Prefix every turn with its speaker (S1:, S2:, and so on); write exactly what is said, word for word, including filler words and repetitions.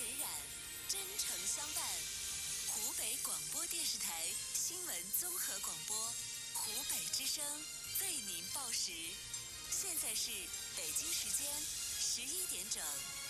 S1: 荏苒，真诚相伴。湖北广播电视台新闻综合广播，湖北之声为您报时。现在是北京时间十一点整。